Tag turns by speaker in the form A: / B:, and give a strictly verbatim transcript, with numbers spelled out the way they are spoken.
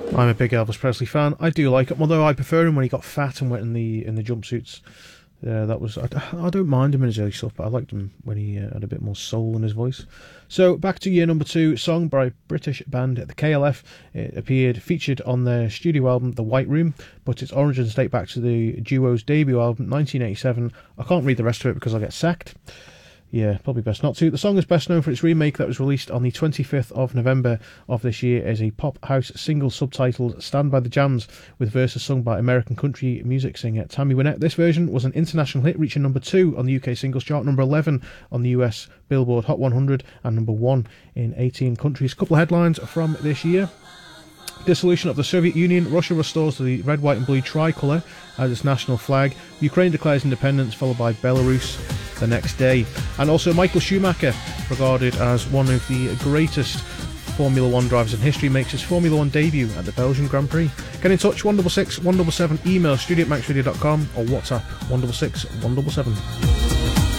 A: I'm a big Elvis Presley fan. I do like him, although I prefer him when he got fat and went in the in the jumpsuits. Yeah, that was. I, I don't mind him in his early stuff, but I liked him when he uh, had a bit more soul in his voice. So back to year number two, song by British band the K L F. It appeared featured on their studio album The White Room, but its origins date back to the duo's debut album nineteen eighty-seven. I can't read the rest of it because I'll get sacked. Yeah, probably best not to. The song is best known for its remake that was released on the twenty-fifth of November of this year as a pop house single subtitled Stand by the Jams, with verses sung by American country music singer Tammy Wynette. This version was an international hit, reaching number two on the U K singles chart, number eleven on the U S Billboard Hot one hundred, and number one in eighteen countries. A couple of headlines from this year. Dissolution of the Soviet Union. Russia restores the red, white and blue tricolour as its national flag. Ukraine declares independence, followed by Belarus the next day. And also Michael Schumacher, regarded as one of the greatest Formula One drivers in history, makes his Formula One debut at the Belgian Grand Prix. Get in touch, one six six, one seven seven, email studio at max radio dot com or WhatsApp one six six, one seven seven.